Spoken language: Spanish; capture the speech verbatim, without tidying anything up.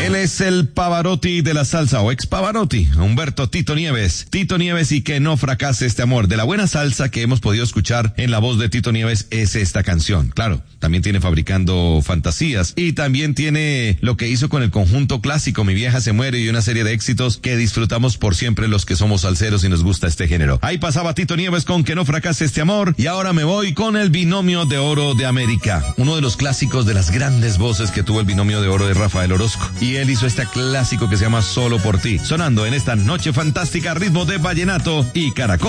Él es el Pavarotti de la salsa, o ex Pavarotti, Humberto Tito Nieves. Tito Nieves y Que no fracase este amor. De la buena salsa que hemos podido escuchar en la voz de Tito Nieves es esta canción. Claro, también tiene Fabricando Fantasías y también tiene lo que hizo con el conjunto clásico Mi vieja se muere y una serie de éxitos que disfrutamos por siempre los que somos salseros y nos gusta este género. Ahí pasaba Tito Nieves con Que no fracase este amor y ahora me voy con el Binomio de Oro de América. Uno de los clásicos de las grandes voces que tuvo el Binomio de Oro de Rafael Orozco. Y él hizo este clásico que se llama Solo por ti, sonando en esta noche fantástica, ritmo de vallenato y caracol.